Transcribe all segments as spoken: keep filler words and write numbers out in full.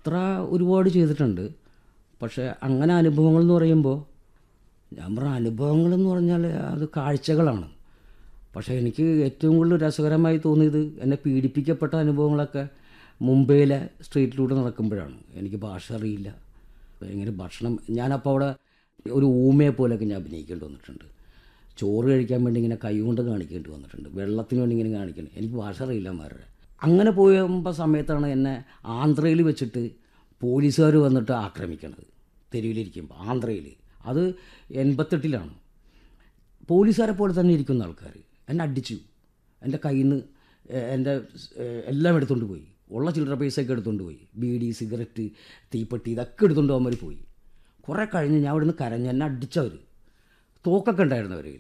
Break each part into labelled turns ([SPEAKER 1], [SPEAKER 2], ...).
[SPEAKER 1] യാത്ര ഒരുപാട് ചെയ്തിട്ടുണ്ട്. പക്ഷേ അങ്ങനെ അനുഭവങ്ങൾ എന്ന് പറയുമ്പോൾ, ഞാൻ പറഞ്ഞ അനുഭവങ്ങളെന്ന് പറഞ്ഞാൽ അത് കാഴ്ചകളാണ്. പക്ഷേ എനിക്ക് ഏറ്റവും കൂടുതൽ രസകരമായി തോന്നിയത് എന്നെ പീഡിപ്പിക്കപ്പെട്ട അനുഭവങ്ങളൊക്കെ മുംബൈയിലെ സ്ട്രീറ്റിലൂടെ നടക്കുമ്പോഴാണ്. എനിക്ക് ഭാഷ അറിയില്ല, എങ്ങനെ ഭക്ഷണം, ഞാനപ്പോൾ അവിടെ ഒരു ഊമയെ പോലെയൊക്കെ ഞാൻ അഭിനയിക്കേണ്ടി വന്നിട്ടുണ്ട്. ചോറ് കഴിക്കാൻ വേണ്ടി ഇങ്ങനെ കൈ കൊണ്ട് കാണിക്കേണ്ടി വന്നിട്ടുണ്ട്, വെള്ളത്തിന് വേണ്ടി ഇങ്ങനെ കാണിക്കണം. എനിക്ക് ഭാഷ അറിയില്ല മാരുടെ. അങ്ങനെ പോയപ്പോൾ സമയത്താണ് എന്നെ ആന്ധ്രയിൽ വെച്ചിട്ട് പോലീസുകാർ വന്നിട്ട് ആക്രമിക്കണത്. തെരുവിലിരിക്കുമ്പോൾ ആന്ധ്രയിൽ, അത് എൺപത്തെട്ടിലാണ്. പോലീസുകാരെ പോലെ തന്നെ ഇരിക്കുന്ന ആൾക്കാർ എന്നെ അടിച്ചു. എൻ്റെ കയ്യിൽ നിന്ന് എൻ്റെ എല്ലാം എടുത്തുകൊണ്ട് പോയി. ഉള്ള ചില്ലറ പൈസയൊക്കെ എടുത്തുകൊണ്ട് പോയി. ബീഡി, സിഗരറ്റ്, തീപ്പെട്ടി ഇതൊക്കെ എടുത്തുകൊണ്ട് പോകുമ്പോൾ പോയി. കുറേ കഴിഞ്ഞ് ഞാൻ അവിടെ നിന്ന് കരഞ്ഞ്, എന്നെ അടിച്ചവർ, തോക്കൊക്കെ ഉണ്ടായിരുന്നു അവരിൽ.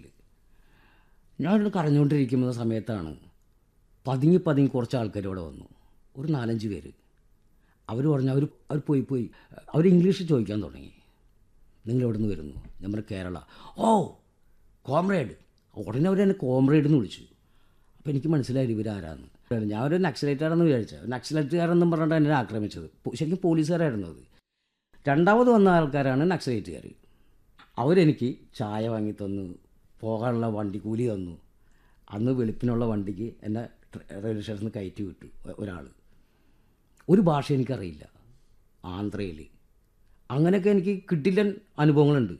[SPEAKER 1] ഞാൻ ഇവിടെ കരഞ്ഞുകൊണ്ടിരിക്കുന്ന സമയത്താണ് പതുങ്ങി പതുങ്ങി കുറച്ച് ആൾക്കാർ ഇവിടെ വന്നു, ഒരു നാലഞ്ച് പേര്. അവർ പറഞ്ഞു, അവർ അവർ പോയി പോയി അവർ ഇംഗ്ലീഷിൽ ചോദിക്കാൻ തുടങ്ങി, നിങ്ങൾ എവിടെ നിന്ന് വരുന്നു? ഞാൻ പറഞ്ഞു കേരള. ഓ കോമ്രേഡ്. ഉടനെ അവർ എന്നെ കോമ്രേഡ് എന്ന് വിളിച്ചു. അപ്പോൾ എനിക്ക് മനസ്സിലായി ഇവരാരാന്ന്. ഞാൻ ഒരു നക്സലൈറ്റാണെന്ന് വിചാരിച്ചത്. നക്സലൈറ്റുകാരെന്നും പറഞ്ഞിട്ട് എന്നെ ആക്രമിച്ചത് ശരിക്കും പോലീസുകാരായിരുന്നു. അത് രണ്ടാമത് വന്ന ആൾക്കാരാണ് നക്സലൈറ്റുകാർ. അവരെനിക്ക് ചായ വാങ്ങി തന്നു, പോകാനുള്ള വണ്ടി കൂലി തന്നു. അന്ന് വെളുപ്പിനുള്ള വണ്ടിക്ക് എന്നെ റെയിൽവേ സ്റ്റേഷനിൽ കയറ്റി വിട്ടു ഒരാൾ. ഒരു ഭാഷ എനിക്കറിയില്ല, ആന്ധ്രയിൽ. അങ്ങനെയൊക്കെ എനിക്ക് കിട്ടില്ല അനുഭവങ്ങളുണ്ട്.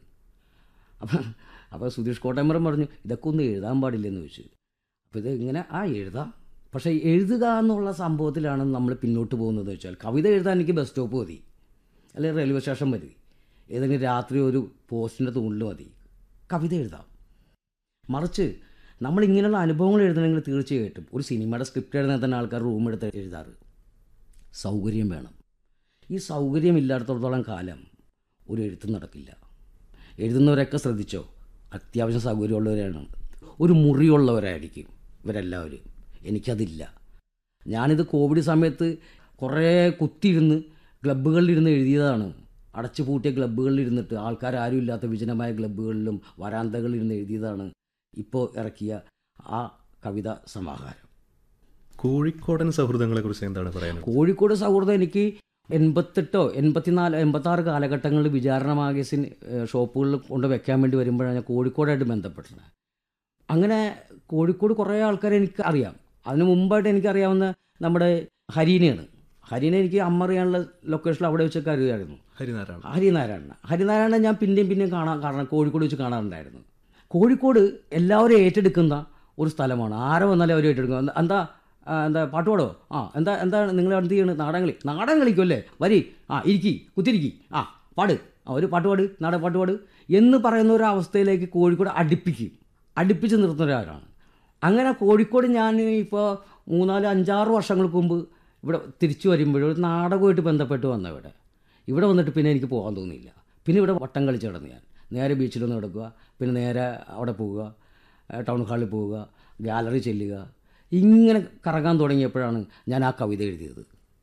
[SPEAKER 1] അപ്പം അപ്പോൾ സുധീഷ് കോട്ടയമ്പലം പറഞ്ഞു, ഇതൊക്കെ ഒന്നും എഴുതാൻ പാടില്ലെന്ന് ചോദിച്ചു. അപ്പോൾ ഇത് ഇങ്ങനെ ആ എഴുതാം, പക്ഷേ എഴുതുക എന്നുള്ള സംഭവത്തിലാണ് നമ്മൾ പിന്നോട്ട് പോകുന്നത് വെച്ചാൽ, കവിത എഴുതാൻ എനിക്ക് ബസ് സ്റ്റോപ്പ് മതി, അല്ലെങ്കിൽ റെയിൽവേ സ്റ്റേഷൻ മതി, ഏതെങ്കിലും രാത്രി ഒരു പോസ്റ്റിൻ്റെ തൂണിൽ മതി. കവിത എഴുതാം. മറിച്ച് നമ്മളിങ്ങനെയുള്ള അനുഭവങ്ങൾ എഴുതണമെങ്കിൽ തീർച്ചയായിട്ടും ഒരു സിനിമയുടെ സ്ക്രിപ്റ്റ് എഴുതാൻ തന്നെ ആൾക്കാർ റൂം എടുത്ത് എഴുതാറ്. സൗകര്യം വേണം. ഈ സൗകര്യം ഇല്ലാത്തടത്തോളം കാലം ഒരു എഴുത്ത് നടക്കില്ല. എഴുതുന്നവരൊക്കെ ശ്രദ്ധിച്ചോ, അത്യാവശ്യം സൗകര്യമുള്ളവരാണ്, ഒരു മുറിയുള്ളവരായിരിക്കും ഇവരെല്ലാവരും. എനിക്കതില്ല. ഞാനിത് കോവിഡ് സമയത്ത് കുറേ കുത്തിയിരുന്ന് ക്ലബ്ബുകളിലിരുന്ന് എഴുതിയതാണ്. അടച്ചു പൂട്ടിയ ക്ലബ്ബുകളിലിരുന്നിട്ട്, ആൾക്കാരും ഇല്ലാത്ത വിജനമായ ക്ലബ്ബുകളിലും വരാന്തകളിലിരുന്ന് എഴുതിയതാണ് ഇപ്പോൾ ഇറക്കിയ ആ കവിത സമാഹാരം.
[SPEAKER 2] കോഴിക്കോടൻ സൗഹൃദങ്ങളെക്കുറിച്ച് എന്താണ് പറയുന്നത്?
[SPEAKER 1] കോഴിക്കോട് സൗഹൃദം എനിക്ക് എൺപത്തെട്ടോ എൺപത്തിനാല് എൺപത്താറ് കാലഘട്ടങ്ങളിൽ വിചാരണ മാഗസിൻ ഷോപ്പുകളിൽ കൊണ്ട് വെക്കാൻ വേണ്ടി വരുമ്പോഴാണ് ഞാൻ കോഴിക്കോടായിട്ട് ബന്ധപ്പെട്ടത്. അങ്ങനെ കോഴിക്കോട് കുറേ ആൾക്കാരെ എനിക്ക് അറിയാം. അതിന് മുമ്പായിട്ട് എനിക്കറിയാവുന്ന നമ്മുടെ ഹരീനെയാണ്. ഹരീനെ എനിക്ക് അമ്മ അറിയാനുള്ള ലൊക്കേഷനിൽ അവിടെ വെച്ചൊക്കെ അറിയാമായിരുന്നു.
[SPEAKER 2] ഹരിനാരായണ
[SPEAKER 1] ഹരിനാരായണ ഹരിനാരായണ ഞാൻ പിന്നെയും പിന്നെയും കാണാൻ കാരണം കോഴിക്കോട് വെച്ച് കാണാറുണ്ടായിരുന്നു. കോഴിക്കോട് എല്ലാവരും ഏറ്റെടുക്കുന്ന ഒരു സ്ഥലമാണ്. ആരോ വന്നാലും അവർ ഏറ്റെടുക്കും. എന്താ എന്താ പാട്ടുപാടോ? ആ എന്താ എന്താണ് നിങ്ങൾ എന്ത് ചെയ്യണം? നാടകം കളി. നാടകം കളിക്കും അല്ലേ? വരി, ആ ഇരിക്കി, കുത്തിരിക്കി, ആ പാട്, ആ ഒരു പാട്ടുപാട്, നാടക പാട്ടുപാട് എന്ന് പറയുന്ന ഒരു അവസ്ഥയിലേക്ക് കോഴിക്കോട് അടുപ്പിക്കും, അടുപ്പിച്ച് നിർത്തുന്ന ഒരാളാണ്. അങ്ങനെ കോഴിക്കോട് ഞാൻ ഇപ്പോൾ മൂന്നാല് അഞ്ചാറ് വർഷങ്ങൾക്ക് മുമ്പ് ഇവിടെ തിരിച്ചു വരുമ്പോഴും ഒരു നാടകമായിട്ട് ബന്ധപ്പെട്ട് വന്ന ഇവിടെ ഇവിടെ വന്നിട്ട് പിന്നെ എനിക്ക് പോകാൻ തോന്നിയില്ല. പിന്നെ ഇവിടെ വട്ടം കളിച്ച് കിടന്ന് ഞാൻ നേരെ ബീച്ചിലൊന്ന് കിടക്കുക, പിന്നെ നേരെ അവിടെ പോവുക, ടൗൺ ഹാളിൽ പോവുക, ഗാലറി ചെല്ലുക, ഇങ്ങനെ കറങ്ങാൻ തുടങ്ങിയപ്പോഴാണ് ഞാൻ ആ കവിത എഴുതിയത്.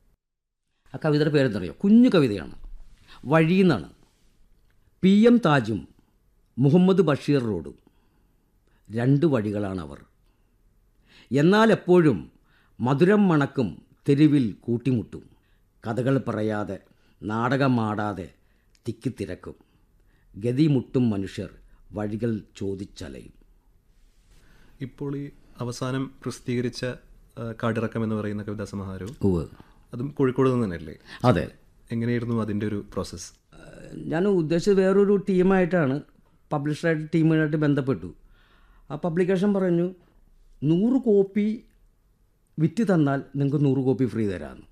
[SPEAKER 1] ആ കവിതയുടെ പേരെന്തറിയോ? കുഞ്ഞു കവിതയാണ്, വഴിയെന്നാണ്. പി എം താജും മുഹമ്മദ് ബഷീർ റോഡും രണ്ട് വഴികളാണവർ. എന്നാൽ എപ്പോഴും മധുരം മണക്കും തെരുവിൽ കൂട്ടിമുട്ടും. കഥകൾ പറയാതെ നാടകമാടാതെ തിക്കിത്തിരക്കും. ഗതിമുട്ടും മനുഷ്യർ വഴികൾ ചോദിച്ചലയും.
[SPEAKER 2] ഇപ്പോൾ ഈ അവസാനം പ്രസിദ്ധീകരിച്ച കാടിറക്കം എന്ന് പറയുന്ന കവിതാ സമാഹാരവും അതും കോഴിക്കോട് നിന്ന് തന്നെയല്ലേ?
[SPEAKER 1] അതെ.
[SPEAKER 2] എങ്ങനെയായിരുന്നു അതിൻ്റെ ഒരു പ്രോസസ്സ്?
[SPEAKER 1] ഞാൻ ഉദ്ദേശിച്ചത് വേറൊരു ടീമായിട്ടാണ്, പബ്ലിഷറായിട്ട് ടീമുമായിട്ട് ബന്ധപ്പെട്ടു. ആ പബ്ലിക്കേഷൻ പറഞ്ഞു, നൂറ് കോപ്പി വിറ്റ് തന്നാൽ നിങ്ങൾക്ക് നൂറ് കോപ്പി ഫ്രീ തരാമെന്ന്.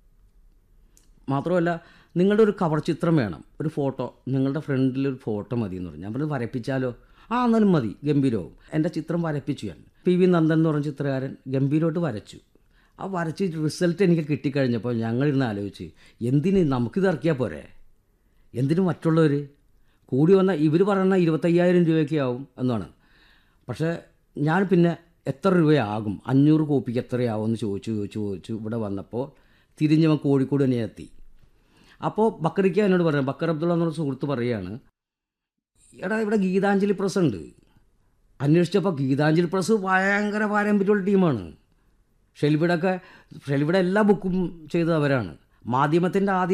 [SPEAKER 1] മാത്രമല്ല നിങ്ങളുടെ ഒരു കവർ ചിത്രം വേണം, ഒരു ഫോട്ടോ, നിങ്ങളുടെ ഫ്രണ്ടിലൊരു ഫോട്ടോ മതി എന്ന് പറഞ്ഞു. ഞാൻ പറഞ്ഞു വരപ്പിച്ചാലോ? ആ എന്നാലും മതി, ഗംഭീരവും. എൻ്റെ ചിത്രം വരപ്പിച്ചു. ഞാൻ പി വി നന്ദൻ എന്ന് പറഞ്ഞ ചിത്രകാരൻ ഗംഭീരമായിട്ട് വരച്ചു. ആ വരച്ച് റിസൾട്ട് എനിക്ക് കിട്ടിക്കഴിഞ്ഞപ്പോൾ ഞങ്ങളിരുന്ന് ആലോചിച്ച്, എന്തിന് നമുക്കിത് ഇറക്കിയാൽ പോരെ, എന്തിനു മറ്റുള്ളവർ കൂടി വന്നാൽ ഇവർ പറയുന്ന ഇരുപത്തയ്യായിരം രൂപയൊക്കെ ആവും എന്നാണ്. പക്ഷേ ഞാൻ പിന്നെ എത്ര രൂപയാകും, അഞ്ഞൂറ് കോപ്പിക്ക് എത്രയാവും എന്ന് ചോദിച്ചു ചോദിച്ചു ചോദിച്ചു ഇവിടെ വന്നപ്പോൾ തിരിഞ്ഞവൻ കോഴിക്കോട് തന്നെ എത്തി. അപ്പോൾ ബക്കറിക്ക എന്നോട് പറഞ്ഞു, ബക്കർ അബ്ദുള്ള എന്നൊരു സുഹൃത്ത് പറയുകയാണ്, എടാ ഇവിടെ ഗീതാഞ്ജലി പ്രസ് ഉണ്ട്. അന്വേഷിച്ചപ്പോൾ ഗീതാഞ്ജലി പ്രസ് ഭയങ്കര പാരമ്പര്യമുള്ള ടീമാണ്. ഷെൽബിയുടെയൊക്കെ ഷെൽബിയുടെ എല്ലാ ബുക്കും ചെയ്തത് അവരാണ്. മാധ്യമത്തിൻ്റെ ആദ്യ